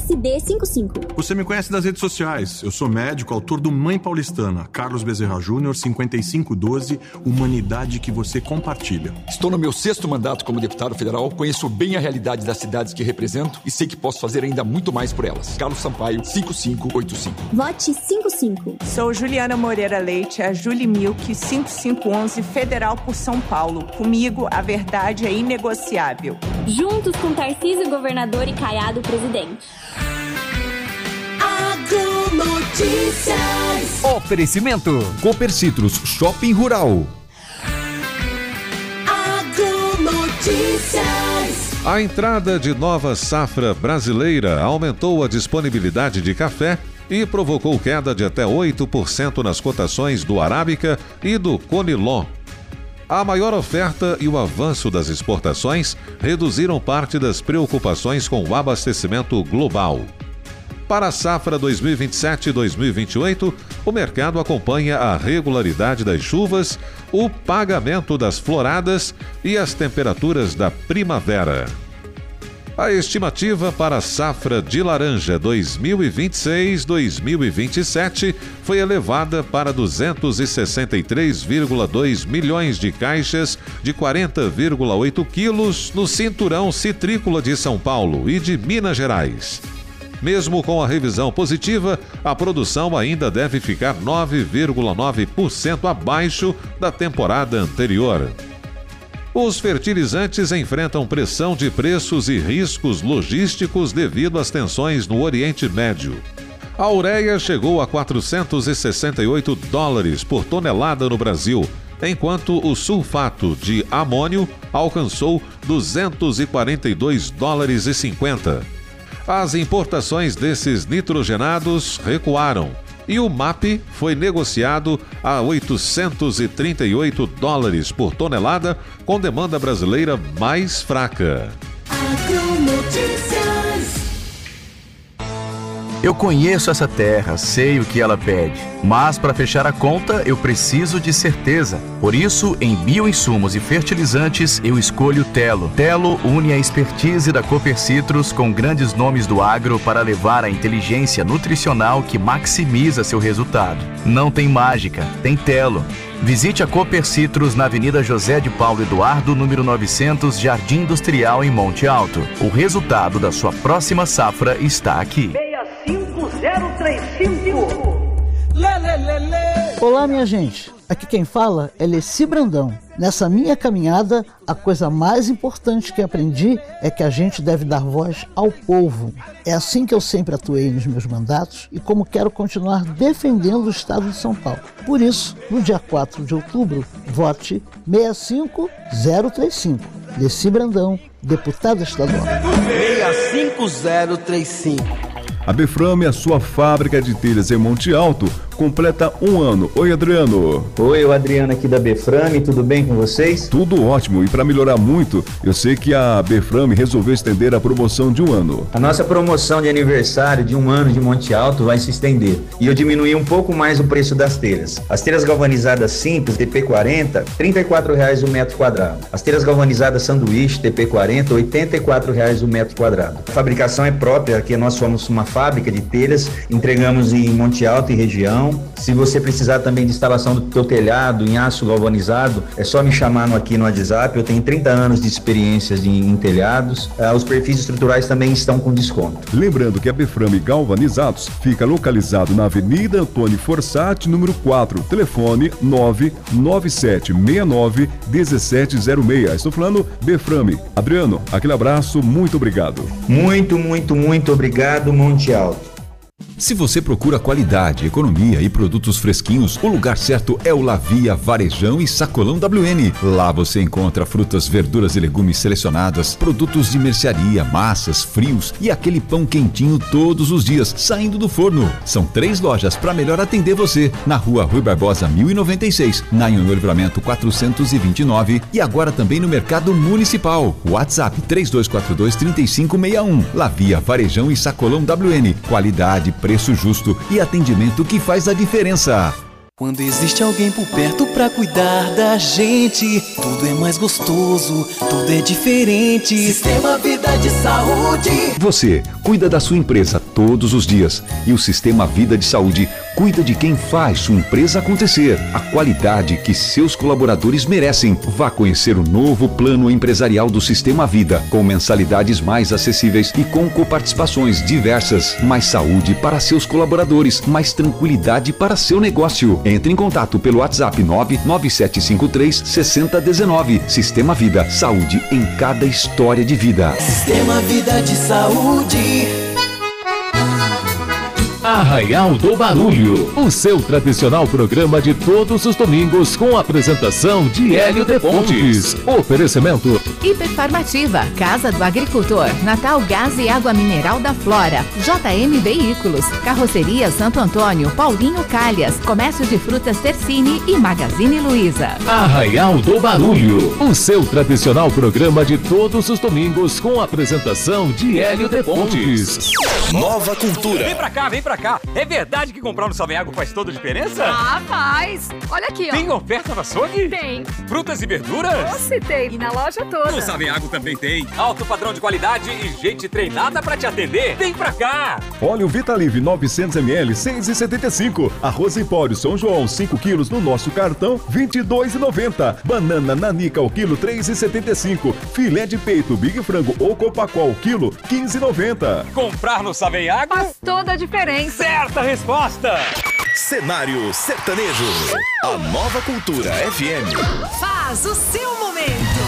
SD55. Você me conhece das redes sociais. Eu sou médico, autor do Mãe Paulistana, Carlos Bezerra Júnior, 5512, Humanidade que você compartilha. Estou no meu 6º mandato como deputado federal, conheço bem a realidade das cidades que represento e sei que posso fazer ainda muito mais por elas. Carlos Sampaio, 5585. Vote 55. Sou Juliana Moreira Leite, a Julie Milk, 5511, Federal por São Paulo. Comigo, a verdade é inegociável. Juntos com Tarcísio, governador, e Caiado, presidente. Agronotícias. Oferecimento Cooper Citrus Shopping Rural. Agronotícias. A entrada de nova safra brasileira aumentou a disponibilidade de café e provocou queda de até 8% nas cotações do Arábica e do Conilon. A maior oferta e o avanço das exportações reduziram parte das preocupações com o abastecimento global. Para a safra 2027-2028, o mercado acompanha a regularidade das chuvas, o pagamento das floradas e as temperaturas da primavera. A estimativa para a safra de laranja 2026-2027 foi elevada para 263,2 milhões de caixas de 40,8 quilos no cinturão citrícola de São Paulo e de Minas Gerais. Mesmo com a revisão positiva, a produção ainda deve ficar 9,9% abaixo da temporada anterior. Os fertilizantes enfrentam pressão de preços e riscos logísticos devido às tensões no Oriente Médio. A ureia chegou a $468 por tonelada no Brasil, enquanto o sulfato de amônio alcançou $242,50. As importações desses nitrogenados recuaram e o MAP foi negociado a $838 por tonelada, com demanda brasileira mais fraca. Eu conheço essa terra, sei o que ela pede, mas para fechar a conta eu preciso de certeza. Por isso, em bioinsumos e fertilizantes, eu escolho Telo. Telo une a expertise da Cooper Citrus com grandes nomes do agro para levar a inteligência nutricional que maximiza seu resultado. Não tem mágica, tem Telo. Visite a Cooper Citrus na Avenida José de Paulo Eduardo, número 900, Jardim Industrial, em Monte Alto. O resultado da sua próxima safra está aqui. 65035. Olá, minha gente. Aqui quem fala é Leci Brandão. Nessa minha caminhada, a coisa mais importante que aprendi é que a gente deve dar voz ao povo. É assim que eu sempre atuei nos meus mandatos e como quero continuar defendendo o Estado de São Paulo. Por isso, no dia 4 de outubro, vote 65035. Leci Brandão, deputada estadual. 65035. A Beframe, a sua fábrica de telhas em Monte Alto, completa 1 ano. Oi, Adriano. Oi, o Adriano aqui da Beframe, tudo bem com vocês? Tudo ótimo, e para melhorar muito, eu sei que a Beframe resolveu estender a promoção de 1 ano. A nossa promoção de aniversário de 1 ano de Monte Alto vai se estender, e eu diminuí um pouco mais o preço das telhas. As telhas galvanizadas simples, TP40, R$ 34,00 o metro quadrado. As telhas galvanizadas sanduíche, TP40, R$ 84,00 o metro quadrado. A fabricação é própria, aqui nós somos uma fábrica de telhas, entregamos em Monte Alto e região. Se você precisar também de instalação do teu telhado em aço galvanizado, é só me chamar aqui no WhatsApp. Eu tenho 30 anos de experiência em telhados. Os perfis estruturais também estão com desconto. Lembrando que a Beframe Galvanizados fica localizado na Avenida Antônio Forsatti, número 4, telefone 997691706. Estou falando Beframe. Adriano, aquele abraço, muito obrigado. Muito obrigado, Monte Alto. Se você procura qualidade, economia e produtos fresquinhos, o lugar certo é o Lavia Varejão e Sacolão WN. Lá você encontra frutas, verduras e legumes selecionadas, produtos de mercearia, massas, frios e aquele pão quentinho todos os dias, saindo do forno. São 3 lojas para melhor atender você. Na Rua Rui Barbosa 1096, na Anhonho Livramento 429 e agora também no Mercado Municipal. WhatsApp 3242-3561. Lavia Varejão e Sacolão WN. Qualidade, preço justo e atendimento que faz a diferença. Quando existe alguém por perto pra cuidar da gente, tudo é mais gostoso, tudo é diferente. Sistema Vida de Saúde. Você cuida da sua empresa todos os dias e o Sistema Vida de Saúde cuida de quem faz sua empresa acontecer. A qualidade que seus colaboradores merecem. Vá conhecer o novo plano empresarial do Sistema Vida, com mensalidades mais acessíveis e com coparticipações diversas. Mais saúde para seus colaboradores, mais tranquilidade para seu negócio. Entre em contato pelo WhatsApp 99753-6019. Sistema Vida, saúde em cada história de vida. Sistema Vida de Saúde. Arraial do Barulho, o seu tradicional programa de todos os domingos com a apresentação de Hélio de Pontes. Oferecimento Hiperfarmativa, Casa do Agricultor, Natal Gás e Água Mineral da Flora, JM Veículos, Carroceria Santo Antônio, Paulinho Calhas, Comércio de Frutas Tercini e Magazine Luiza. Arraial do Barulho, o seu tradicional programa de todos os domingos com a apresentação de Hélio de Pontes. Nova Cultura. Vem pra cá, vem pra cá. É verdade que comprar no Savenhago faz toda a diferença? Ah, faz. Olha aqui, ó. Tem oferta no açougue? Tem. Frutas e verduras? Você tem. E na loja toda. No Savenhago também tem. Alto padrão de qualidade e gente treinada pra te atender. Vem pra cá. Óleo Vitalive 900ml, 6,75. Arroz Empório São João, 5 quilos no nosso cartão, 22,90. Banana Nanica ao quilo, 3,75. Filé de peito Big Frango ou Copacol, quilo, 15,90. Comprar no Savenhago faz toda a diferença. Certa resposta. Cenário Sertanejo. A Nova Cultura FM. Faz o seu momento.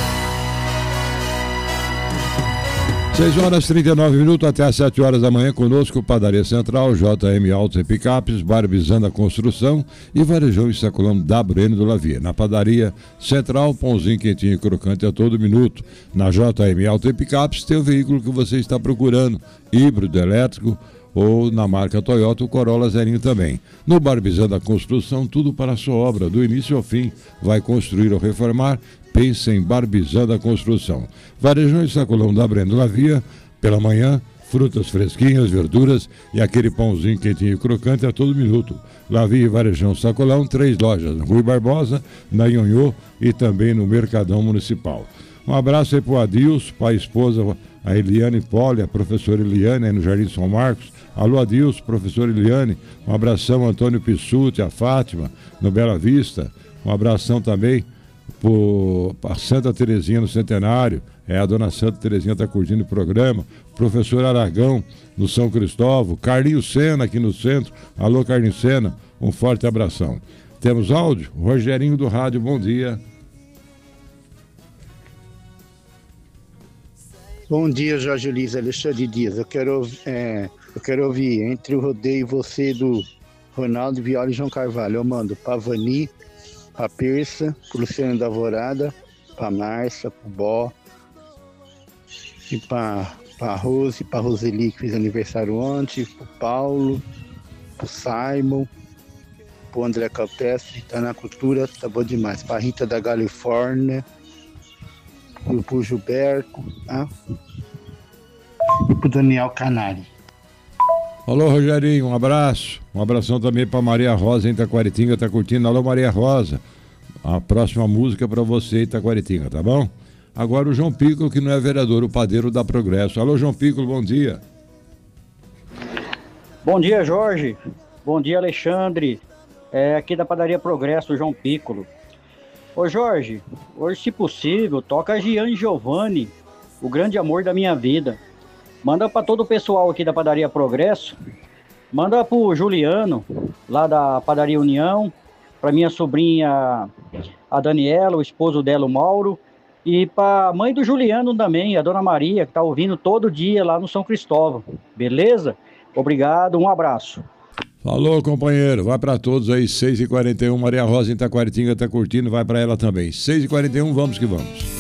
6h39 até às 7 horas da manhã, conosco Padaria Central, JM Autos e Picapes, Barbizanda Construção e Varejão e Sacolão WN do Lavia. Na Padaria Central, pãozinho quentinho e crocante a todo minuto. Na JM Autos e Picapes tem o veículo que você está procurando, híbrido, elétrico ou na marca Toyota, o Corolla zerinho também. No Barbizanda Construção, tudo para a sua obra, do início ao fim. Vai construir ou reformar? Pense em Barbizanda Construção. Varejão e Sacolão da Brenda Lavia, pela manhã, frutas fresquinhas, verduras e aquele pãozinho quentinho e crocante a todo minuto. Lavia e Varejão Sacolão, 3 lojas, na Rui Barbosa, na Ionhô e também no Mercadão Municipal. Um abraço aí para o Adilson, para a esposa, a Eliane Poli, a professora Eliane, aí no Jardim São Marcos. Alô, Adilson, professora Eliane. Um abração, Antônio Pissuti, a Fátima, no Bela Vista. Um abração também para Santa Terezinha no Centenário. A dona Santa Terezinha está curtindo o programa. Professor Aragão, no São Cristóvão. Carlinhos Sena, aqui no centro. Alô, Carlinhos Sena, um forte abração. Temos áudio? Rogerinho do Rádio, bom dia. Bom dia, Jorge Luiz, Alexandre Dias. Eu quero ouvir Entre o Rodeio e Você, do Ronaldo Viola e João Carvalho. Eu mando pra Vani, pra Persa, pro Luciano da Alvorada, pra Márcia, pro Bó, e pra Rose, pra Roseli, que fez aniversário ontem, pro Paulo, pro Simon, pro André Campestre, tá na cultura, tá bom demais. Pra Rita da Califórnia, pro Gilberto, tá? E pro Daniel Canari. Alô, Rogerinho, um abraço. Um abração também para Maria Rosa em Itaquaritinga, tá curtindo. Alô, Maria Rosa. A próxima música para você em Itaquaritinga, tá bom? Agora o João Piccolo, que não é vereador, o padeiro da Progresso. Alô, João Piccolo, bom dia. Bom dia, Jorge. Bom dia, Alexandre. Aqui da Padaria Progresso, João Piccolo. Ô, Jorge, hoje, se possível, toca Gianni Giovanni, o grande amor da minha vida. Manda para todo o pessoal aqui da Padaria Progresso. Manda pro Juliano, lá da Padaria União. Para minha sobrinha, a Daniela, o esposo dela, o Mauro. E para mãe do Juliano também, a Dona Maria, que tá ouvindo todo dia lá no São Cristóvão. Beleza? Obrigado, um abraço. Falou, companheiro. Vai para todos aí, 6h41. Maria Rosa em Itaquaritinga tá curtindo, vai para ela também. 6h41, vamos que vamos.